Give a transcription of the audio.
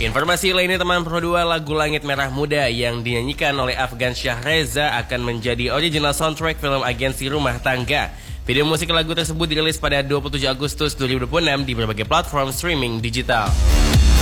Informasi lainnya teman Pro 2, lagu Langit Merah Muda yang dinyanyikan oleh Afgan Syahreza akan menjadi original soundtrack film Agensi Rumah Tangga. Video musik lagu tersebut dirilis pada 27 Agustus 2026 di berbagai platform streaming digital.